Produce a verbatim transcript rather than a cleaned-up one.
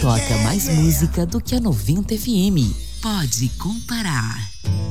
toca mais música do que a noventa F M. Pode comparar.